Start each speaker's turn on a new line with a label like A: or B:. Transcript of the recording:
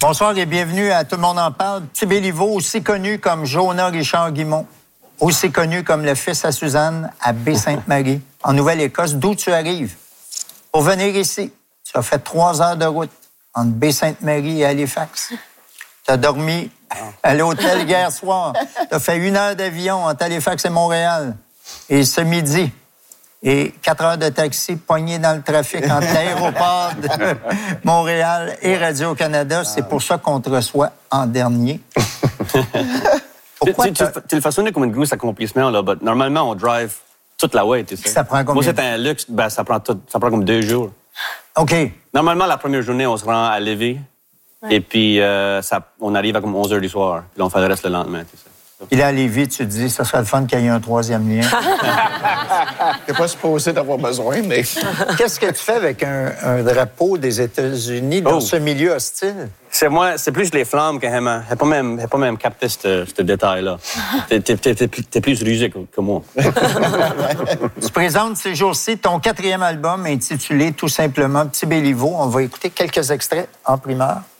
A: Bonsoir et bienvenue à Tout le monde en parle. Petit Béliveau, aussi connu comme Jonah Richard Guimont, aussi connu comme le fils à Suzanne à Baie-Sainte-Marie, en Nouvelle-Écosse. D'où tu arrives? Pour venir ici, tu as fait 3 heures de route entre Baie-Sainte-Marie et Halifax. Tu as dormi à l'hôtel hier soir. Tu as fait 1 heure d'avion entre Halifax et Montréal. Et ce midi, et 4 heures de taxi pogné dans le trafic entre l'aéroport de Montréal et Radio-Canada. C'est pour ça qu'on te reçoit en dernier.
B: Pourquoi tu le façonnes comme un gros accomplissement, là, mais normalement, on drive toute la way, tu sais.
A: Ça prend combien?
B: Moi, c'est un luxe, ça prend comme 2 jours.
A: OK.
B: Normalement, la première journée, on se rend à Lévis, et puis on arrive à comme 11 h du soir, puis on fait le reste le lendemain, tu sais.
A: Puis là, à Lévis, tu te dis, ça serait le fun qu'il y ait un 3e lien.
C: T'es pas supposé d'avoir besoin, mais...
A: Qu'est-ce que tu fais avec un drapeau des États-Unis dans ce milieu hostile?
B: C'est plus les flammes qui aiment. Elle n'a pas même capté ce détail-là. T'es plus rusé que moi.
A: Tu présentes ces jours-ci ton 4e album intitulé tout simplement Petit Béliveau. On va écouter quelques extraits en primeur.